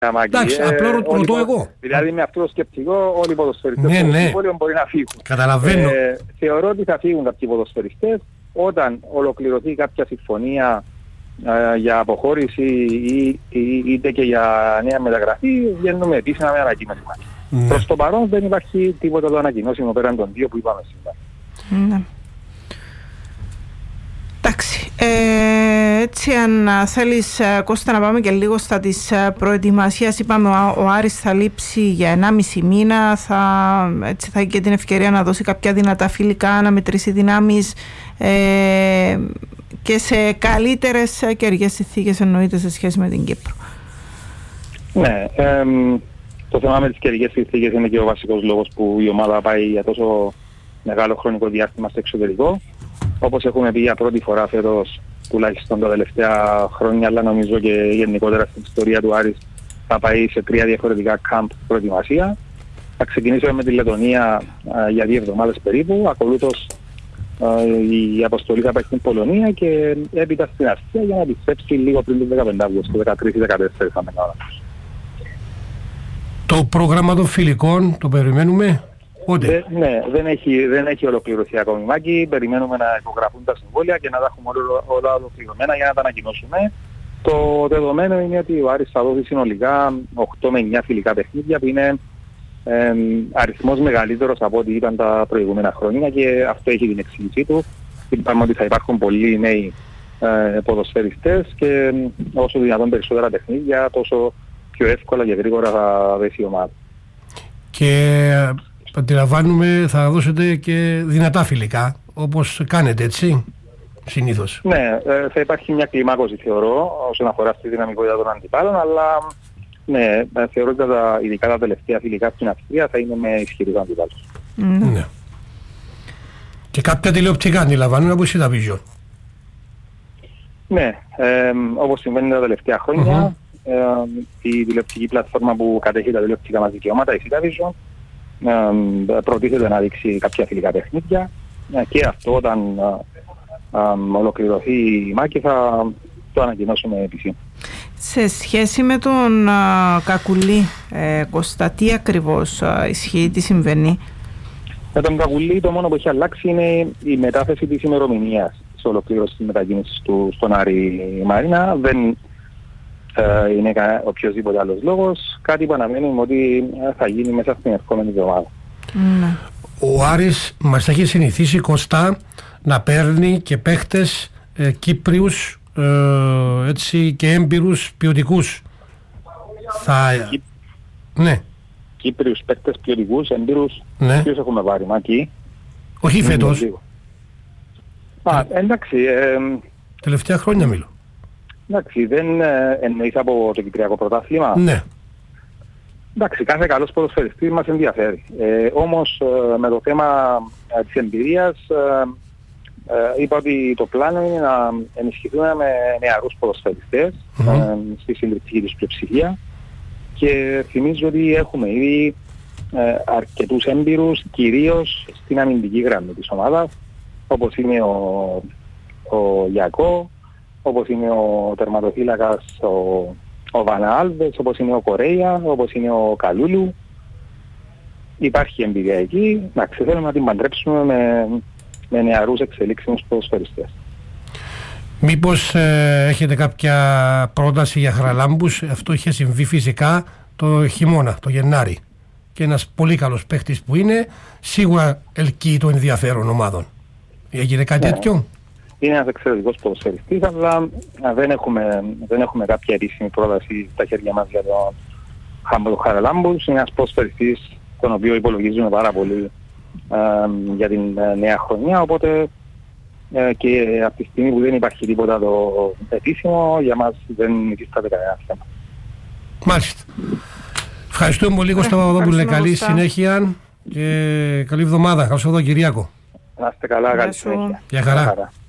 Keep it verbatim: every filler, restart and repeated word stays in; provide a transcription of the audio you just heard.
Εντάξει, απλά ρωτώ εγώ. Δηλαδή με αυτό το σκεπτικό όλοι οι ποδοσφαιριστές ναι, του ναι. συμβόλαιου μπορεί να φύγουν. Καταλαβαίνω. Ε, θεωρώ ότι θα φύγουν κάποιοι ποδοσφαιριστές όταν ολοκληρωθεί κάποια συμφωνία ε, για αποχώρηση ή, ή, είτε και για νέα μεταγραφή, βγαίνουμε επίσημα με ανακοίνωση. Ναι. Προς το παρόν δεν υπάρχει τίποτα το ανακοινώσιμο πέραν των δύο που είπαμε σήμερα. Ναι. Εντάξει, ε, έτσι αν θέλεις Κώστα να πάμε και λίγο στα της προετοιμασίας. Είπαμε ο, ο Άρης θα λείψει για ενάμιση μήνα, θα, έτσι θα έχει και την ευκαιρία να δώσει κάποια δυνατά φιλικά, να μετρήσει δυνάμεις ε, και σε καλύτερες καιρικές συνθήκες εννοείται σε σχέση με την Κύπρο. Ναι, ε, το θέμα με τις καιρικές συνθήκες είναι και ο βασικός λόγος που η ομάδα πάει για τόσο μεγάλο χρονικό διάστημα στο εξωτερικό. Όπως έχουμε πει για πρώτη φορά φέτος, τουλάχιστον τα τελευταία χρόνια, αλλά νομίζω και γενικότερα στην ιστορία του Άρης, θα πάει σε τρία διαφορετικά κάμπ προετοιμασία. Θα ξεκινήσουμε με τη Λετωνία α, για δύο εβδομάδες περίπου, ακολούτως α, η αποστολή θα πάει στην Πολωνία και έπειτα στην Ασία για να επιστρέψει λίγο πριν το δεκαπέντε Αυγούστου, δεκατρείς δεκατέσσερα θα μένα. Το πρόγραμμα των φιλικών το περιμένουμε. Δε, ναι, δεν έχει, δεν έχει ολοκληρωθεί ακόμη, Μάκη. Περιμένουμε να υπογραφούν τα συμβόλαια και να τα έχουμε όλα, όλα ολοκληρωμένα για να τα ανακοινώσουμε. Το δεδομένο είναι ότι ο Άρης θα δώσει συνολικά οκτώ με εννιά φιλικά παιχνίδια που είναι ε, αριθμός μεγαλύτερος από ό,τι ήταν τα προηγούμενα χρόνια και αυτό έχει την εξήγησή του. Είπαμε ότι θα υπάρχουν πολλοί νέοι ε, ποδοσφαιριστές και όσο δυνατόν περισσότερα παιχνίδια τόσο πιο εύκολα και γρήγορα θα δέσει η ομάδα. Και αντιλαμβάνουμε θα δώσετε και δυνατά φιλικά, όπως κάνετε έτσι, συνήθως. Ναι, ε, θα υπάρχει μια κλιμάκωση θεωρώ, όσον αφορά στη δυναμικότητα των αντιπάλων, αλλά ναι, θεωρώ ότι τα, ειδικά τα τελευταία φιλικά στην Αυστρία θα είναι με ισχυρούς αντιπάλους. Mm. Ναι. Και κάποια τηλεοπτικά αντιλαμβάνουμε από εσύ τα πίσω. Ναι, ε, όπως συμβαίνει τα τελευταία χρόνια, mm-hmm. ε, η τηλεοπτική πλατφόρμα που κατέχει τα τηλεοπτικά μας δικαιώματα, η Cityvision, Ε, προτίθεται να δείξει κάποια φιλικά παιχνίδια ε, και αυτό όταν ε, ε, ολοκληρωθεί η μάχη θα το ανακοινώσουμε επίσημα. Σε σχέση με τον α, Κακουλή, ε, Κώστα, τι ακριβώς α, ισχύει, τι συμβαίνει? Με τον Κακουλή το μόνο που έχει αλλάξει είναι η μετάθεση της ημερομηνίας της ολοκλήρωσης της μετακίνησης του στον Άρη Μαρίνα. Δεν Uh, είναι οποιοδήποτε άλλος λόγος, κάτι που αναμένουμε ότι θα γίνει μέσα στην ερχόμενη εβδομάδα. Mm. Ο Άρης μας έχει συνηθίσει, Κωστά, να παίρνει και παίχτες ε, Κύπριους ε, έτσι, και έμπειρους ποιοτικούς. Θα... Κύ... Ναι. Κύπριους παίχτες ποιοτικούς, έμπειρους, ναι. Ποιους έχουμε πάρει, Μάκη? Όχι φέτος. Α, εντάξει. Ε, τελευταία χρόνια μιλώ. Εντάξει, δεν ε, εννοείς από το Κυπριακό Πρωτάθλημα. Ναι. Εντάξει, κάθε καλός ποδοσφαιριστής μας ενδιαφέρει. Ε, όμως ε, με το θέμα ε, της εμπειρίας ε, ε, είπα ότι το πλάνο είναι να ενισχυθούμε με νεαρούς ποδοσφαιριστές mm-hmm. ε, στη συντριπτική τους πλειοψηφία και θυμίζω ότι έχουμε ήδη ε, αρκετούς έμπειρους, κυρίως στην αμυντική γραμμή της ομάδας, όπως είναι ο, ο Γιακό, όπως είναι ο τερματοφύλακας ο, ο Βανά Άλβες, όπως είναι ο Κορέια, όπως είναι ο Καλούλου. Υπάρχει εμπειρία εκεί, να θέλουμε να την παντρέψουμε με, με νεαρούς εξελίξιμους ποδοσφαιριστές. Μήπως ε, έχετε κάποια πρόταση για Χαραλάμπους? Αυτό είχε συμβεί φυσικά το χειμώνα, το Γενάρη. Και ένας πολύ καλός παίχτης που είναι, σίγουρα ελκύει το ενδιαφέρον ομάδων. Έγινε κάτι ναι. τέτοιο? Είναι ένας εξαιρετικός ποδοσφαιριστής, αλλά δεν έχουμε, δεν έχουμε κάποια επίσημη πρόταση στα χέρια μας για τον Χαραλάμπους. Είναι ένας ποδοσφαιριστής τον οποίο υπολογίζουμε πάρα πολύ ε, για την ε, νέα χρονιά, οπότε ε, και από τη στιγμή που δεν υπάρχει τίποτα το επίσημο, για μας δεν υφίσταται κανένα θέμα. Μάλιστα. Ευχαριστούμε πολύ, Κώστα Παπαδόπουλε. Καλή συνέχεια και καλή εβδομάδα. Καλώς ήρθατε, Κυριάκο. Να είστε καλά, καλή συνέχεια. Γεια χαρά.